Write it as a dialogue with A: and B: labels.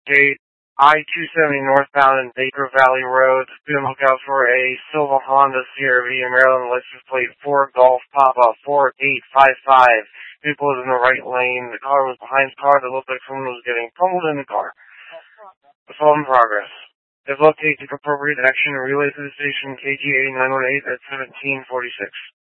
A: Gate I-270 northbound in Baker Valley Road. Be on the lookout for a silver Honda CRV Maryland license plate 4 Golf Papa 4855. Vehicle was in the right lane. The car was behind the car. It looked like someone was getting pummeled in the car. Assault in progress. If located, take appropriate action and relay to the station KGA 918 at 1746.